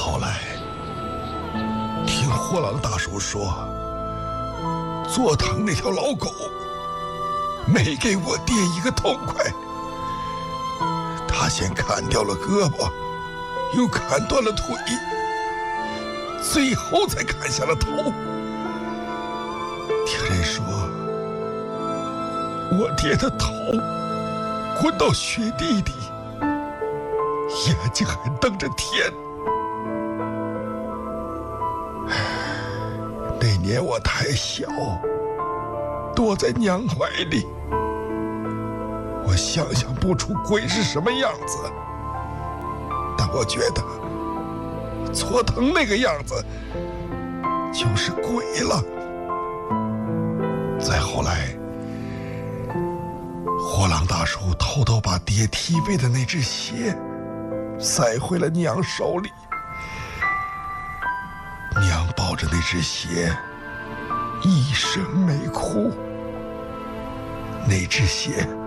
后来听货郎大叔说，坐堂那条老狗没给我爹一个痛快，他先砍掉了胳膊，又砍断了腿，最后才砍下了头。听人说，我爹的头滚到雪地里，眼睛还瞪着天。那年我太小，躲在娘怀里，我想象不出鬼是什么样子，但我觉得佐藤那个样子就是鬼了。再后来，货郎大叔偷偷把爹踢飞的那只鞋塞回了娘手里，娘抱着那只鞋一声没哭，那只鞋